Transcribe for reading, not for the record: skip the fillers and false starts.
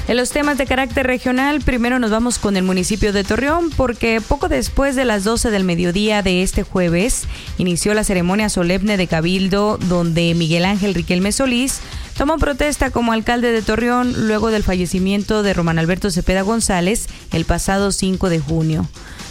En los temas de carácter regional, primero nos vamos con el municipio de Torreón, porque poco después de las 12 del mediodía de este jueves, inició la ceremonia solemne de Cabildo, donde Miguel Ángel Riquelme Solís tomó protesta como alcalde de Torreón luego del fallecimiento de Román Alberto Cepeda González el pasado 5 de junio.